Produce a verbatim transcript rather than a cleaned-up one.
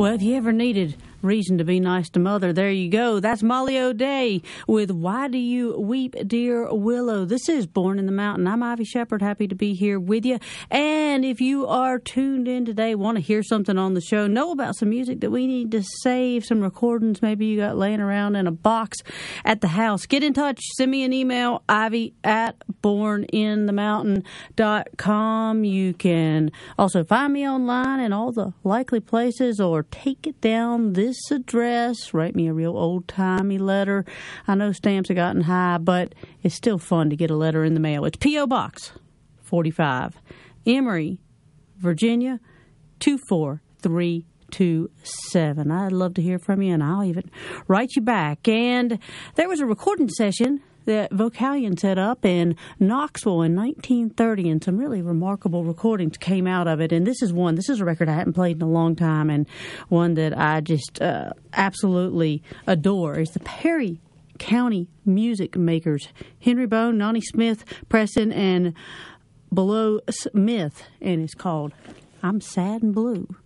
Well, if you ever needed reason to be nice to Mother, there you go. That's Molly O'Day with Why Do You Weep, Dear Willow? This is Born in the Mountain. I'm Ivy Shepard, happy to be here with you. And if you are tuned in today, want to hear something on the show, know about some music that we need to save, some recordings maybe you got laying around in a box at the house, get in touch. Send me an email, ivy at born in the mountain dot com. You can also find me online in all the likely places, or take it down this address. Write me a real old-timey letter. I know stamps have gotten high, but it's still fun to get a letter in the mail. It's P O. Box forty-five, Emory, Virginia, two four three two seven. I'd love to hear from you, and I'll even write you back. And there was a recording session that Vocalion set up in Knoxville in nineteen thirty, and some really remarkable recordings came out of it. And this is one, this is a record I hadn't played in a long time, and one that I just uh, absolutely adore. It's the Perry County Music Makers, Henry Bone, Nonnie Smith, Preston, and Below Smith, and it's called I'm Sad and Blue.